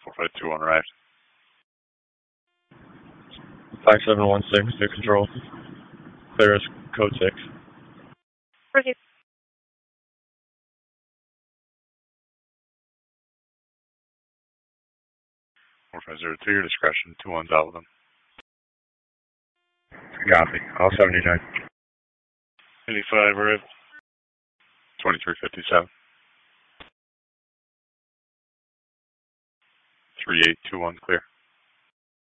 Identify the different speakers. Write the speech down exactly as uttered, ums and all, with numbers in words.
Speaker 1: four five two one arrived.
Speaker 2: five seven one six to control. Clear as code six.
Speaker 3: Proceed.
Speaker 1: four five zero two, your discretion, two one's out with them.
Speaker 2: Copy. All seventy-nine.
Speaker 1: eighty-five, arrived. twenty-three fifty-seven. three eight two one, clear.